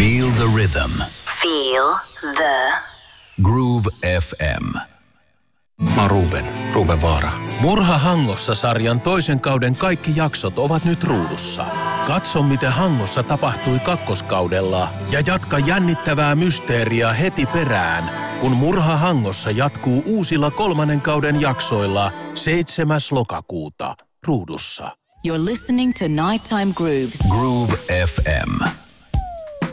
Feel the rhythm. Feel the Groove FM. Mä oon Ruben Vaara. Murha Hangossa-sarjan toisen kauden kaikki jaksot ovat nyt ruudussa. Katso, miten Hangossa tapahtui kakkoskaudella ja jatka jännittävää mysteeriä heti perään, kun Murha Hangossa jatkuu uusilla kolmannen kauden jaksoilla 7. lokakuuta ruudussa. You're listening to Nighttime Grooves. Groove FM.